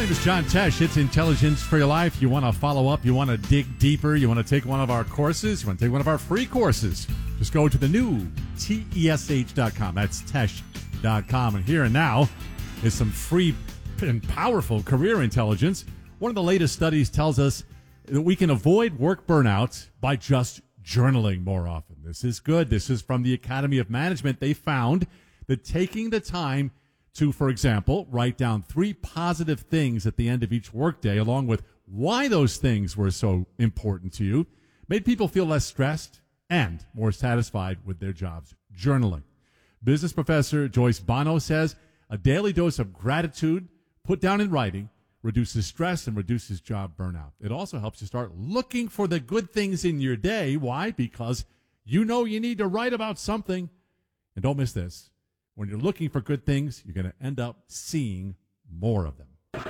name is John Tesh. It's Intelligence for Your Life. You want to follow up, you want to dig deeper, you want to take one of our courses, you want to take one of our free courses. Just go to the new TESH.com. That's Tesh.com. And here and now is some free and powerful career intelligence. One of the latest studies tells us that we can avoid work burnout by just journaling more often. This is good. This is from the Academy of Management. They found that taking the time to, for example, write down 3 positive things at the end of each workday, along with why those things were so important to you, made people feel less stressed and more satisfied with their jobs. Journaling. Business professor Joyce Bono says a daily dose of gratitude put down in writing reduces stress and reduces job burnout. It also helps you start looking for the good things in your day. Why? Because you know you need to write about something. And don't miss this. When you're looking for good things, you're going to end up seeing more of them.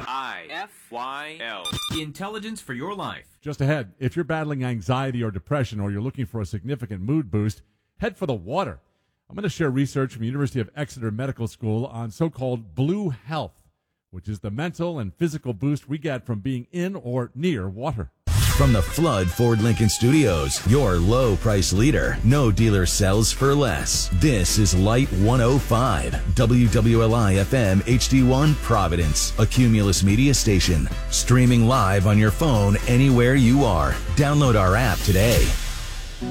IFYL. Intelligence for your life. Just ahead, if you're battling anxiety or depression or you're looking for a significant mood boost, head for the water. I'm going to share research from University of Exeter Medical School on so-called blue health, which is the mental and physical boost we get from being in or near water. From the Flood Ford Lincoln Studios, your low price leader. No dealer sells for less. This is Light 105, WWLI FM HD1 Providence, a Cumulus media station. Streaming live on your phone anywhere you are. Download our app today.